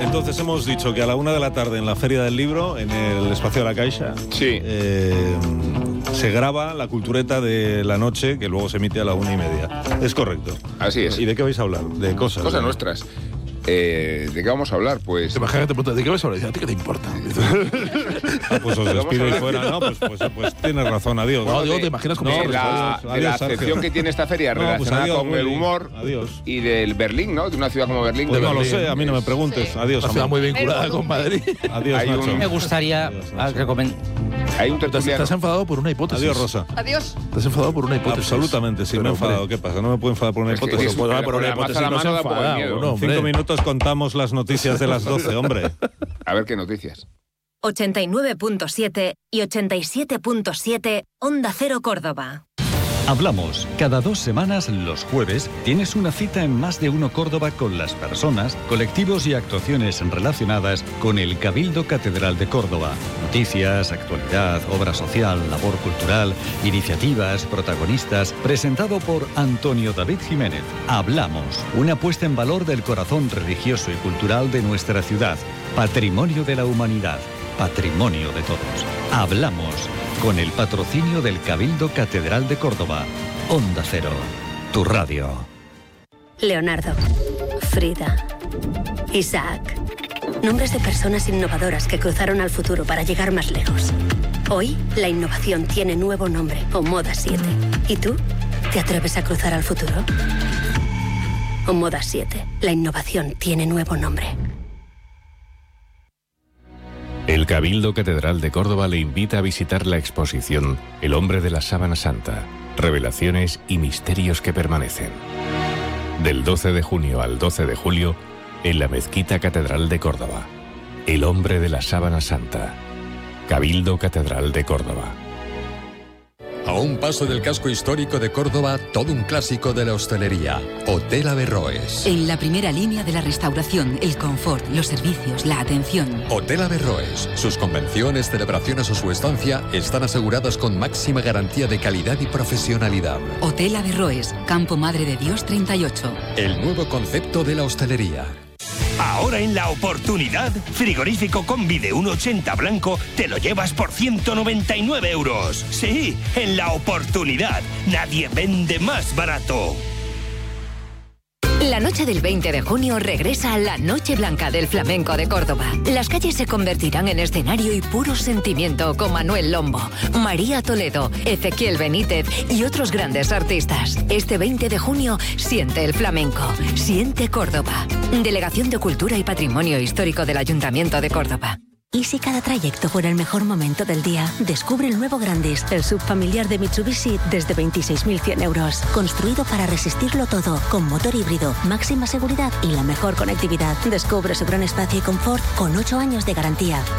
entonces hemos dicho que a la 1 de la tarde en la Feria del Libro, en el espacio de la Caixa, sí, se graba la cultureta de la noche, que luego se emite a la 1:30. Es correcto. Así es. ¿Y de qué vais a hablar? De cosas. Cosas nuestras. ¿De qué vamos a hablar? Pues... Imagínate, ¿de qué vas a hablar? ¿A ti qué te importa? Pues os despido y fuera. No, pues tienes razón, adiós. No, digo, ¿te imaginas cómo de la acepción que tiene esta feria relacionada con el humor y del Berlín, ¿no? De una ciudad como Berlín. Pues no lo sé, a mí no me preguntes. Sí. Adiós. Una ciudad muy vinculada con Madrid. Adiós, Nacho. Me gustaría recomendar... Hay un tertuliano. ¿Te has enfadado por una hipótesis? Adiós, Rosa. Adiós. ¿Te has enfadado por una hipótesis? Absolutamente, sí, me he enfadado. ¿Qué pasa? No me puedo enfadar por una hipótesis. Por una hipótesis no se ha enfadado. 5 minutos contamos las noticias de las 12, hombre. A ver qué noticias. 89.7 y 87.7 Onda Cero Córdoba. Hablamos. Cada 2 semanas, los jueves, tienes una cita en Más de Uno Córdoba con las personas, colectivos y actuaciones relacionadas con el Cabildo Catedral de Córdoba. Noticias, actualidad, obra social, labor cultural, iniciativas, protagonistas. Presentado por Antonio David Jiménez. Hablamos. Una puesta en valor del corazón religioso y cultural de nuestra ciudad. Patrimonio de la humanidad. Patrimonio de todos. Hablamos. Con el patrocinio del Cabildo Catedral de Córdoba. Onda Cero, tu radio. Leonardo, Frida, Isaac. Nombres de personas innovadoras que cruzaron al futuro para llegar más lejos. Hoy, la innovación tiene nuevo nombre, Omoda 7. ¿Y tú? ¿Te atreves a cruzar al futuro? Omoda 7. La innovación tiene nuevo nombre. El Cabildo Catedral de Córdoba le invita a visitar la exposición El hombre de la sábana santa, revelaciones y misterios que permanecen. Del 12 de junio al 12 de julio, en la Mezquita Catedral de Córdoba. El hombre de la sábana santa. Cabildo Catedral de Córdoba. A un paso del casco histórico de Córdoba, todo un clásico de la hostelería, Hotel Averroes. En la primera línea de la restauración, el confort, los servicios, la atención. Hotel Averroes. Sus convenciones, celebraciones o su estancia están aseguradas con máxima garantía de calidad y profesionalidad. Hotel Averroes, Campo Madre de Dios 38. El nuevo concepto de la hostelería. Ahora en La Oportunidad, frigorífico combi de 1,80 blanco, te lo llevas por 199 euros. Sí, en La Oportunidad, nadie vende más barato. La noche del 20 de junio regresa a la Noche Blanca del Flamenco de Córdoba. Las calles se convertirán en escenario y puro sentimiento con Manuel Lombo, María Toledo, Ezequiel Benítez y otros grandes artistas. Este 20 de junio siente el flamenco, siente Córdoba. Delegación de Cultura y Patrimonio Histórico del Ayuntamiento de Córdoba. ¿Y si cada trayecto fuera el mejor momento del día? Descubre el nuevo Grandis, el subfamiliar de Mitsubishi desde 26.100 euros. Construido para resistirlo todo, con motor híbrido, máxima seguridad y la mejor conectividad. Descubre su gran espacio y confort con 8 años de garantía.